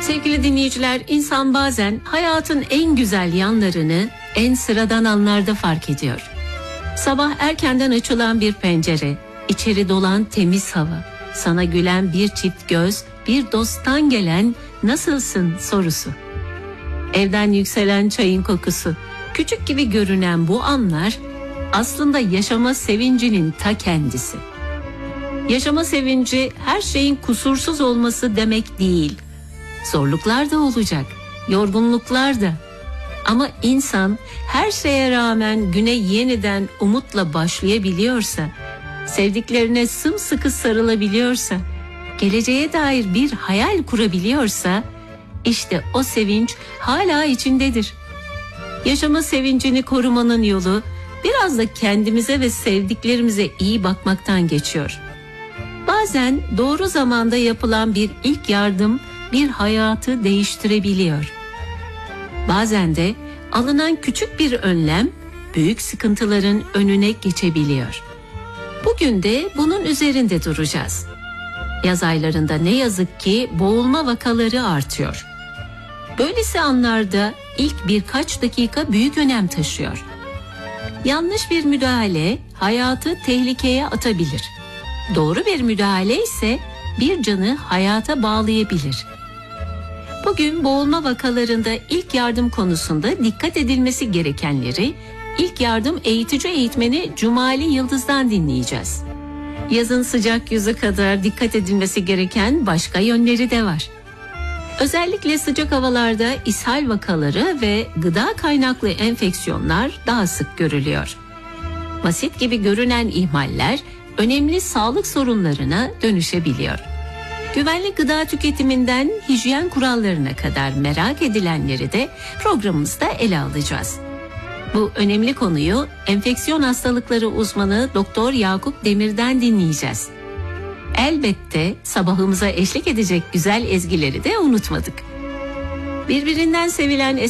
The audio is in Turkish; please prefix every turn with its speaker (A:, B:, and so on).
A: Sevgili dinleyiciler, insan bazen hayatın en güzel yanlarını en sıradan anlarda fark ediyor. Sabah erkenden açılan bir pencere, içeri dolan temiz hava, sana gülen bir çift göz, bir dosttan gelen "nasılsın" sorusu. Evden yükselen çayın kokusu, küçük gibi görünen bu anlar aslında yaşama sevincinin ta kendisi. Yaşama sevinci her şeyin kusursuz olması demek değil. Zorluklar da olacak, yorgunluklar da. Ama insan her şeye rağmen güne yeniden umutla başlayabiliyorsa, sevdiklerine sımsıkı sarılabiliyorsa, geleceğe dair bir hayal kurabiliyorsa, işte o sevinç hala içindedir. Yaşama sevincini korumanın yolu biraz da kendimize ve sevdiklerimize iyi bakmaktan geçiyor. Bazen doğru zamanda yapılan bir ilk yardım bir hayatı değiştirebiliyor. Bazen de alınan küçük bir önlem büyük sıkıntıların önüne geçebiliyor. Bugün de bunun üzerinde duracağız. Yaz aylarında ne yazık ki boğulma vakaları artıyor. Böylesi anlarda ilk birkaç dakika büyük önem taşıyor. Yanlış bir müdahale hayatı tehlikeye atabilir. Doğru bir müdahale ise bir canı hayata bağlayabilir. Bugün boğulma vakalarında ilk yardım konusunda dikkat edilmesi gerekenleri ilk yardım eğitici eğitmeni Cumali Yıldız'dan dinleyeceğiz. Yazın sıcak yüzü kadar dikkat edilmesi gereken başka yönleri de var. Özellikle sıcak havalarda ishal vakaları ve gıda kaynaklı enfeksiyonlar daha sık görülüyor. Basit gibi görünen ihmaller önemli sağlık sorunlarına dönüşebiliyor. Güvenli gıda tüketiminden hijyen kurallarına kadar merak edilenleri de programımızda ele alacağız. Bu önemli konuyu enfeksiyon hastalıkları uzmanı Doktor Yakup Demir'den dinleyeceğiz. Elbette sabahımıza eşlik edecek güzel ezgileri de unutmadık. Birbirinden sevilen